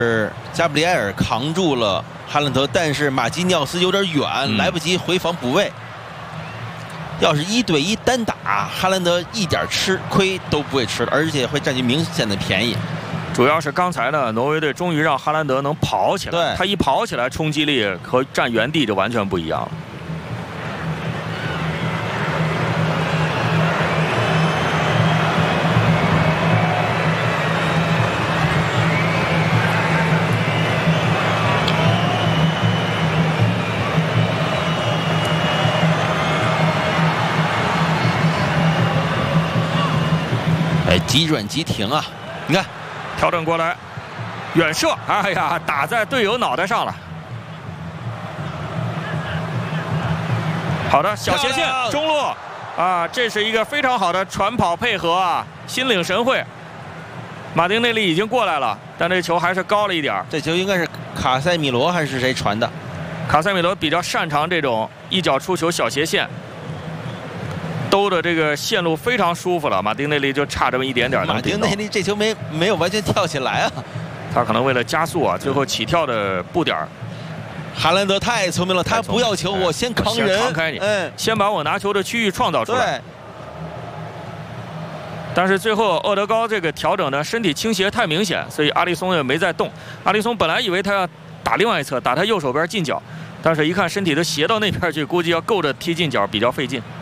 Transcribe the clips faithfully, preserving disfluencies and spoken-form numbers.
是加布里埃尔扛住了哈兰德，但是马基涅斯有点远，嗯、来不及回防补位。要是一对一单打，哈兰德一点吃亏都不会吃的，而且会占据明显的便宜。 主要是刚才呢，挪威队终于让哈兰德能跑起来， 对， 他一跑起来，冲击力和站原地就完全不一样了。 哎，急转急停啊！你看， 调整过来，远射，哎呀，打在队友脑袋上了。好的，小斜线中路啊，这是一个非常好的传跑配合啊，心领神会。马丁内利已经过来了，但这球还是高了一点。 这球应该是卡塞米罗还是谁传的？ 卡塞米罗比较擅长这种一脚出球小斜线。 兜的这个线路非常舒服了，马丁内利就差这么一点点。 马丁内利这球没没有完全跳起来啊， 他可能为了加速啊，最后起跳的步点。 哈兰德太聪明了，他不要球，我先扛人， 先扛开你， 嗯， 先把我拿球的区域创造出来。 对。 但是最后厄德高这个调整呢，身体倾斜太明显，所以阿里松也没再动。阿里松本来以为他要打另外一侧，打他右手边近角，但是一看身体都斜到那边去，估计要够着踢进角比较费劲。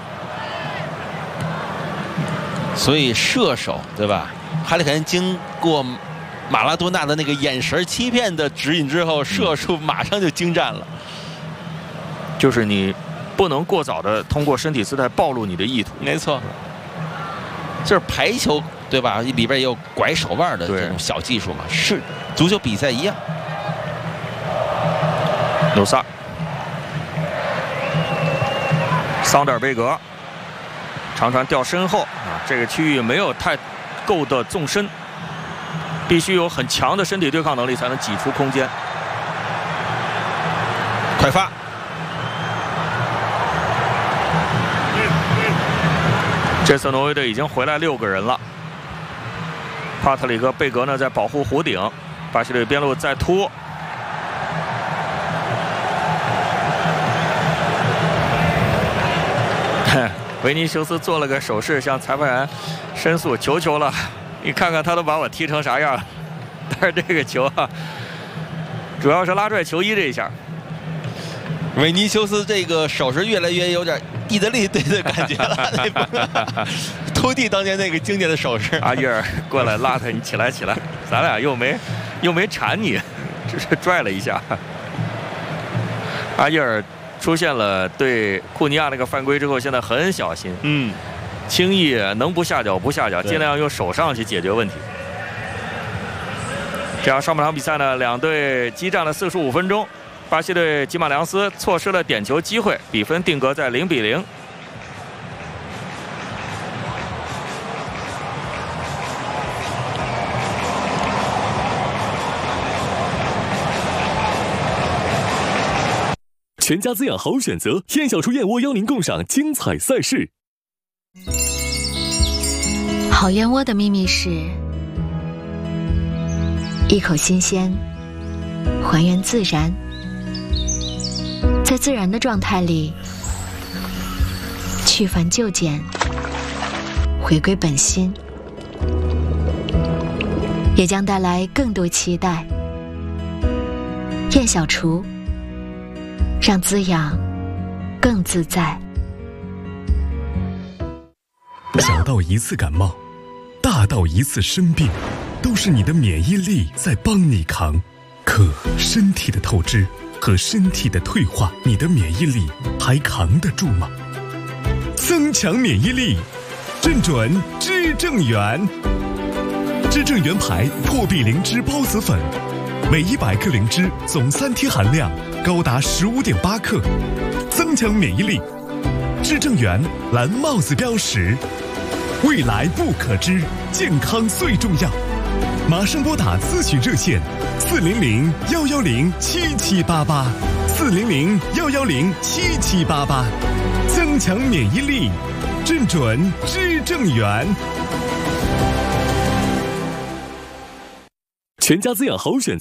所以射手对吧？哈里凯恩经过马拉多纳的那个眼神欺骗的指引之后，射术马上就精湛了。 就是你不能过早的通过身体姿态暴露你的意图。 没错，就是排球对吧？里边也有拐手腕的这种小技术嘛，是足球比赛一样。 努萨，桑德尔贝格。 长传掉身后啊，这个区域没有太够的纵深，必须有很强的身体对抗能力才能挤出空间。 快发！ 这次挪威队已经回来六个人了。帕特里克·贝格呢在保护弧顶，巴西队边路再突。 维尼修斯做了个手势，向裁判员申诉，求求了，你看看他都把我踢成啥样。但是这个球啊，主要是拉拽球衣这一下。 维尼修斯这个手势越来越有点意大利队的感觉了，托蒂当年那个经典的手势。 阿伊尔过来拉他，你起来起来，咱俩又没又没缠你，只是拽了一下。阿伊尔。 出现了对库尼亚那个犯规之后，现在很小心，嗯，轻易能不下脚不下脚，尽量用手上去解决问题。这样上半场比赛呢，两队激战了四十五分钟，巴西队吉马良斯错失了点球机会，比分定格在零比零。 全家滋养好选择，燕小厨燕窝邀您共赏精彩赛事。 好燕窝的秘密是：一口新鲜，还原自然，在自然的状态里去繁就简，回归本心，也将带来更多期待。燕小厨。 让滋养更自在。 小到一次感冒，大到一次生病，都是你的免疫力在帮你扛。可身体的透支和身体的退化，你的免疫力还扛得住吗？增强免疫力，正准知正元。知正元牌破壁灵芝孢子粉，每一百克灵芝总三贴含量。 高达十五点八克，增强免疫力。知正元蓝帽子标识，未来不可知，健康最重要。马上拨打咨询热线：四零零幺幺零七七八八，四零零幺幺零七七八八。增强免疫力，正准知正元。 全家滋养好选。